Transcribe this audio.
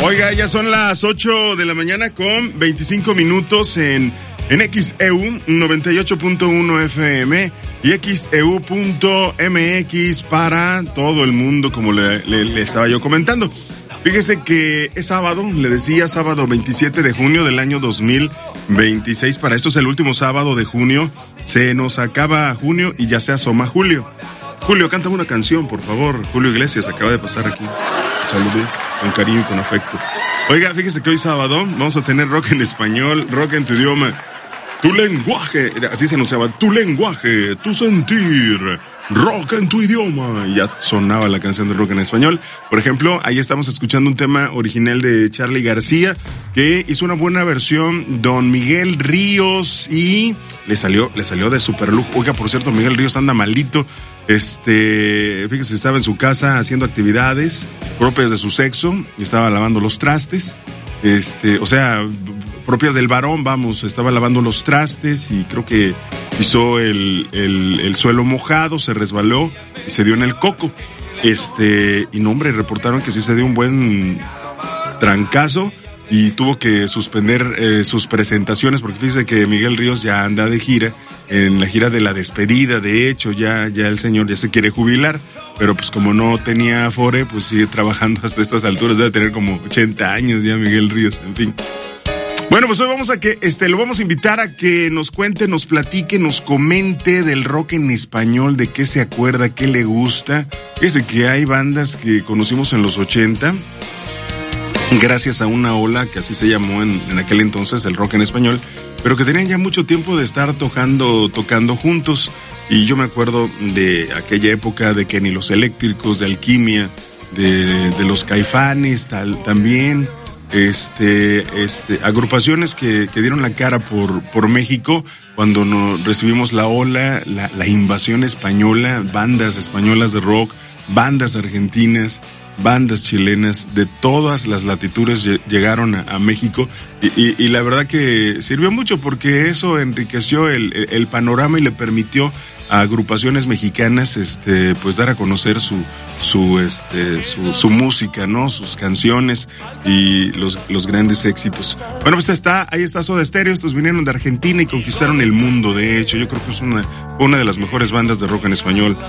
Oiga, ya son las 8 de la mañana con 25 minutos en XEU 98.1 FM y XEU.mx para todo el mundo, como le estaba yo comentando. Fíjese que es sábado, le decía, sábado 27 de junio del año 2026. Para esto es el último sábado de junio. Se nos acaba junio y ya se asoma julio. Julio, cántame una canción, por favor. Julio Iglesias acaba de pasar aquí. Saludé con cariño y con afecto. Oiga, fíjese que hoy sábado vamos a tener rock en español, rock en tu idioma, tu lenguaje, así se anunciaba, tu lenguaje, tu sentir, rock en tu idioma. Y ya sonaba la canción de rock en español. Por ejemplo, ahí estamos escuchando un tema original de Charly García, que hizo una buena versión Don Miguel Ríos y le salió de super lujo. Oiga, por cierto, Miguel Ríos anda malito. Fíjese, estaba en su casa haciendo actividades propias de su sexo y estaba lavando los trastes, o sea, propias del varón, vamos, estaba lavando los trastes y creo que pisó el suelo mojado, se resbaló y se dio en el coco, y no, hombre, reportaron que sí se dio un buen trancazo y tuvo que suspender sus presentaciones, porque fíjese que Miguel Ríos ya anda de gira, en la gira de la despedida. De hecho, ya el señor ya se quiere jubilar, pero pues como no tenía afore, pues sigue trabajando hasta estas alturas, debe tener como 80 años ya Miguel Ríos, en fin. Bueno, pues hoy vamos a lo vamos a invitar a que nos cuente, nos platique, nos comente del rock en español, de qué se acuerda, qué le gusta. Fíjese que hay bandas que conocimos en los 80, gracias a una ola que así se llamó en aquel entonces, el rock en español, pero que tenían ya mucho tiempo de estar tocando juntos. Y yo me acuerdo de aquella época de Kenny Los Eléctricos, de Alquimia, de los Caifanes, también, agrupaciones que dieron la cara por México cuando recibimos la ola, la invasión española, bandas españolas de rock, bandas argentinas, bandas chilenas de todas las latitudes llegaron a México y la verdad que sirvió mucho porque eso enriqueció el panorama y le permitió a agrupaciones mexicanas pues dar a conocer su música, ¿no? Sus canciones y los grandes éxitos. Bueno, pues ahí está Soda Stereo. Estos vinieron de Argentina y conquistaron el mundo. De hecho, yo creo que es una de las mejores bandas de rock en español